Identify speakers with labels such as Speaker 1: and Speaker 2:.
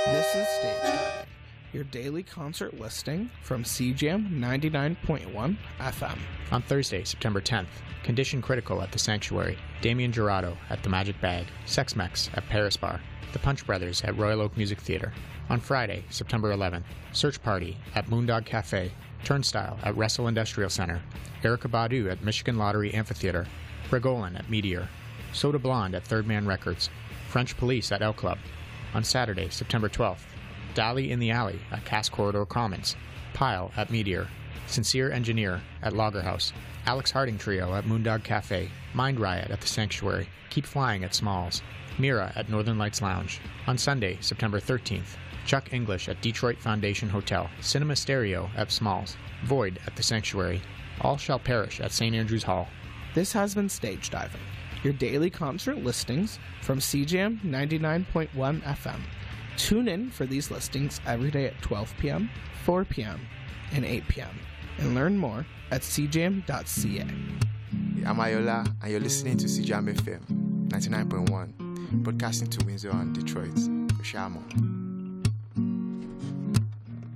Speaker 1: This is Stage Diving, your daily concert listing from CJAM 99.1 FM.
Speaker 2: On Thursday, September 10th, Condition Critical at the Sanctuary, Damien Jurado at the Magic Bag, Sex Mex at Paris Bar, The Punch Brothers at Royal Oak Music Theater. On Friday, September 11th, Search Party at Moondog Cafe, Turnstile at Wrestle Industrial Center, Erykah Badu at Michigan Lottery Amphitheater, Bregolan at Meteor, Soda Blonde at Third Man Records, French Police at L Club. On Saturday, September 12th, Dali in the Alley at Cass Corridor Commons, Pile at Meteor, Sincere Engineer at Lagerhouse, Alex Harding Trio at Moondog Cafe, Mind Riot at the Sanctuary, Keep Flying at Smalls, Mira at Northern Lights Lounge. On Sunday, September 13th, Chuck English at Detroit Foundation Hotel, Cinema Stereo at Smalls, Void at the Sanctuary, All Shall Perish at St. Andrews Hall.
Speaker 1: This has been Stage Diving, your daily concert listings from CJAM 99.1 FM. Tune in for these listings every day at 12 p.m., 4 p.m., and 8 p.m. and learn more at cjam.ca.
Speaker 3: I'm Ayola, and you're listening to CJAM FM 99.1, broadcasting to Windsor and Detroit. Shamo.